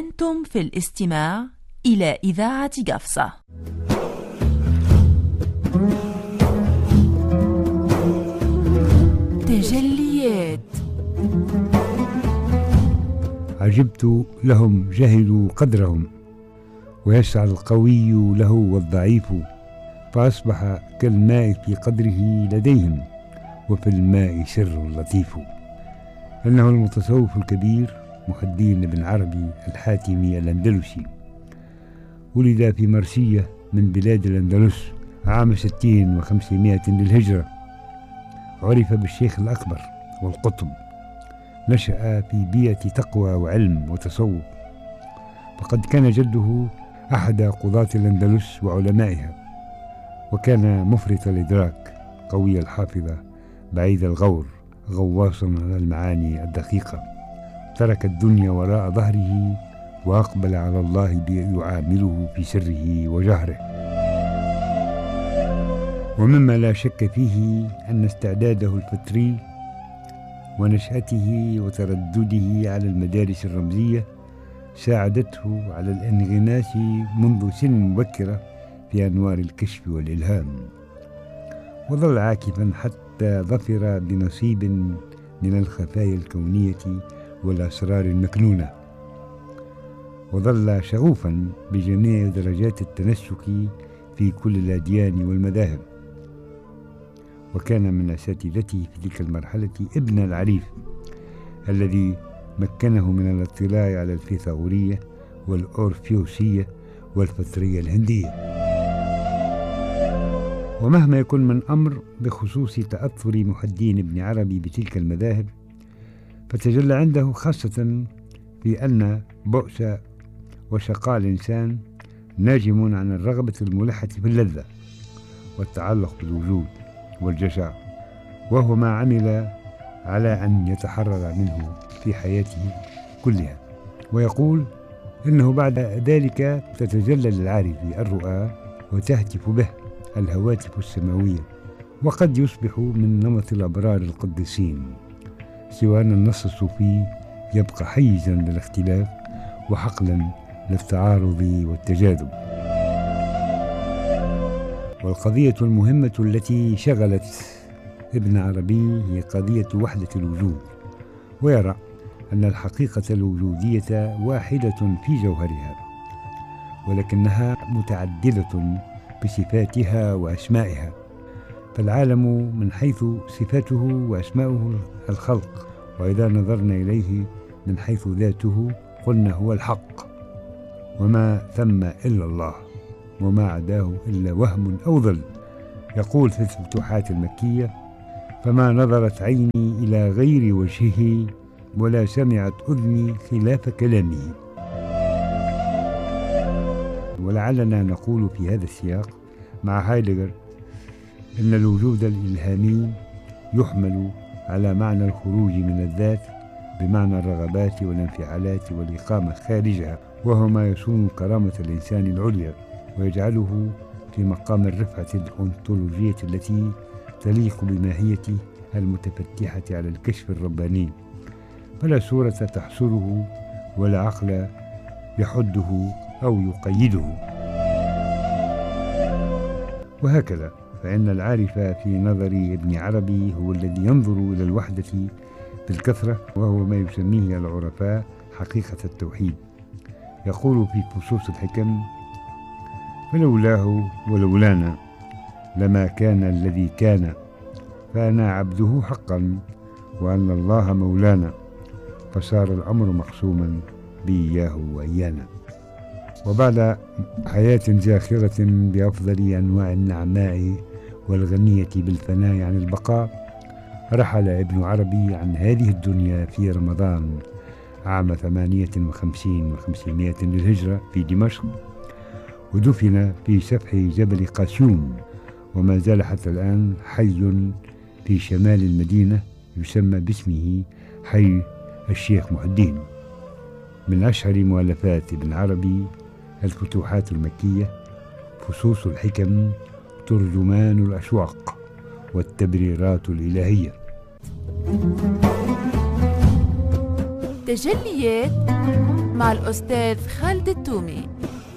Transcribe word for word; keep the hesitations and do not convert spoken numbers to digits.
أنتم في الاستماع إلى إذاعة قفصة. تجليات. عجبت لهم جهلوا قدرهم، ويسعى القوي له والضعيف، فأصبح كالماء في قدره لديهم، وفي الماء سر لطيف. إنه المتصوف الكبير محي الدين بن عربي الحاتمي الأندلسي، ولد في مرسية من بلاد الأندلس عام ستين وخمسمائة للهجرة. عرف بالشيخ الأكبر والقطب. نشأ في بيئة تقوى وعلم وتصوف، فقد كان جده أحد قضاة الأندلس وعلمائها، وكان مفرط الإدراك قوي الحافظة بعيد الغور غواصا على المعاني الدقيقة. ترك الدنيا وراء ظهره وأقبل على الله يعامله في سره وجهره. ومما لا شك فيه أن استعداده الفطري ونشأته وتردده على المدارس الرمزية ساعدته على الانغماس منذ سن مبكرة في أنوار الكشف والإلهام، وظل عاكفا حتى ظفر بنصيب من الخفايا الكونية والأسرار المكنونة، وظل شغوفا بجميع درجات التنسك في كل الأديان والمذاهب. وكان من أساتذته في تلك المرحلة ابن العريف الذي مكنه من الاطلاع على الفيثاغورية والأورفيوسية والفطرية الهندية. ومهما يكن من أمر بخصوص تأثر محي الدين بن عربي بتلك المذاهب، فتجلى عنده خاصة في أن بؤس وشقاء الإنسان ناجم عن الرغبة الملحة في اللذة والتعلق بالوجود والجشع، وهو ما عمل على أن يتحرر منه في حياته كلها. ويقول إنه بعد ذلك تتجلى للعارف الرؤى وتهتف به الهواتف السماوية، وقد يصبح من نمط الأبرار القديسين، سوى أن النص الصوفي يبقى حيزا للاختلاف وحقلا للتعارض والتجاذب. والقضية المهمة التي شغلت ابن عربي هي قضية وحدة الوجود، ويرى أن الحقيقة الوجودية واحدة في جوهرها، ولكنها متعددة بصفاتها وأسمائها. فالعالم من حيث صفاته وأسماؤه الخلق، وإذا نظرنا إليه من حيث ذاته قلنا هو الحق، وما ثم إلا الله، وما عداه إلا وهم أو ظل. يقول في الفتوحات المكية: فما نظرت عيني إلى غير وجهه، ولا سمعت أذني خلاف كلامه. ولعلنا نقول في هذا السياق مع هايدغر إن الوجود الإلهامي يحمل على معنى الخروج من الذات بمعنى الرغبات والانفعالات والإقامة خارجها، وهو ما يصون كرامة الإنسان العليا ويجعله في مقام الرفعة الأنطولوجية التي تليق بماهيته المتفتحة على الكشف الرباني، فلا صورة تحصره ولا عقل يحده أو يقيده. وهكذا فإن العارف في نظر ابن عربي هو الذي ينظر إلى الوحدة بالكثرة، وهو ما يسميه العرفاء حقيقة التوحيد. يقول في فصوص الحكم: فلولاه ولولانا لما كان الذي كان، فأنا عبده حقا وأن الله مولانا، فصار الأمر مقسوما بإياه وإيانا. وبعد حياة زاخرة بأفضل أنواع النعماء والغنية بالفناء عن البقاء، رحل ابن عربي عن هذه الدنيا في رمضان عام ثمانية وخمسين وخمسمائة للهجرة في دمشق، ودفن في سفح جبل قاسيون، وما زال حتى الآن حي في شمال المدينة يسمى باسمه حي الشيخ محي الدين. من أشهر مؤلفات ابن عربي الفتوحات المكية، فصوص الحكم، ترجمان الأشواق، والتبريرات الإلهية. تجليات مع الأستاذ خالد التومي.